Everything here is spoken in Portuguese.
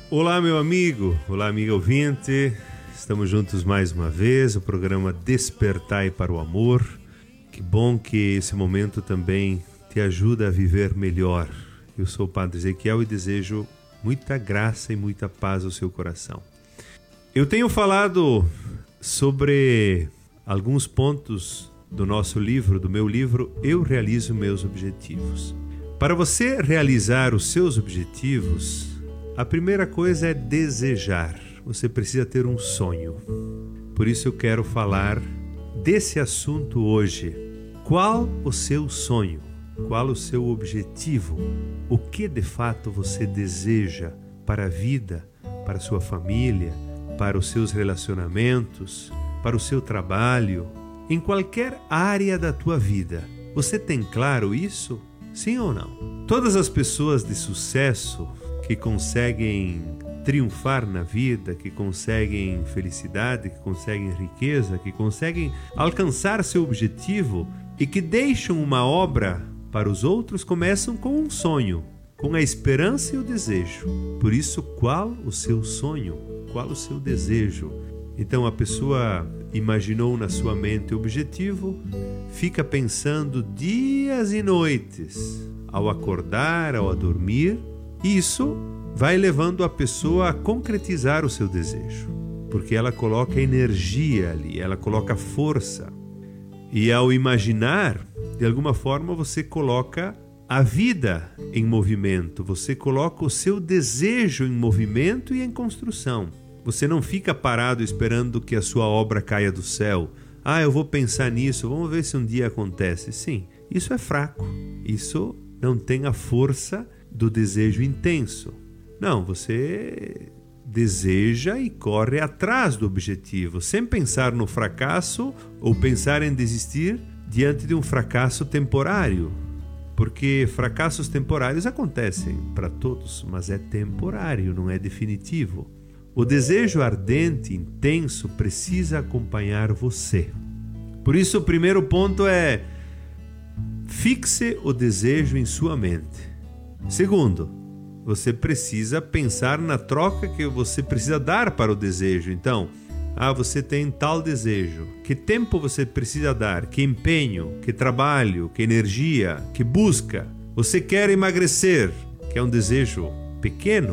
Olá, meu amigo, olá, amiga ouvinte. Estamos juntos mais uma vez, o programa Despertai para o Amor. Que bom que esse momento também te ajuda a viver melhor. Eu sou o Padre Ezequiel e desejo muita graça e muita paz ao seu coração. Eu tenho falado sobre alguns pontos do nosso livro, do meu livro, Eu Realizo Meus Objetivos. Para você realizar os seus objetivos, a primeira coisa é desejar. Você precisa ter um sonho. Por isso eu quero falar desse assunto hoje. Qual o seu sonho? Qual o seu objetivo? O que de fato você deseja para a vida, para a sua família, para os seus relacionamentos, para o seu trabalho, em qualquer área da tua vida? Você tem claro isso? Sim ou não? Todas as pessoas de sucesso que conseguem triunfar na vida, que conseguem felicidade, que conseguem riqueza, que conseguem alcançar seu objetivo e que deixam uma obra para os outros, começam com um sonho, com a esperança e o desejo. Por isso, qual o seu sonho? Qual o seu desejo? Então a pessoa imaginou na sua mente o objetivo, fica pensando dias e noites, ao acordar, ao dormir. Isso vai levando a pessoa a concretizar o seu desejo, porque ela coloca energia ali, ela coloca força. E ao imaginar, de alguma forma você coloca a vida em movimento, você coloca o seu desejo em movimento e em construção. Você não fica parado esperando que a sua obra caia do céu. Eu vou pensar nisso, vamos ver se um dia acontece. Sim, isso é fraco, isso não tem a força do desejo intenso. Não, você deseja e corre atrás do objetivo, sem pensar no fracasso ou pensar em desistir diante de um fracasso temporário. Porque fracassos temporários acontecem para todos, mas é temporário, não é definitivo. O desejo ardente, intenso, precisa acompanhar você. Por isso, o primeiro ponto é: fixe o desejo em sua mente. Segundo, você precisa pensar na troca que você precisa dar para o desejo. Então, você tem tal desejo. Que tempo você precisa dar? Que empenho? Que trabalho? Que energia? Que busca? Você quer emagrecer? Que é um desejo pequeno,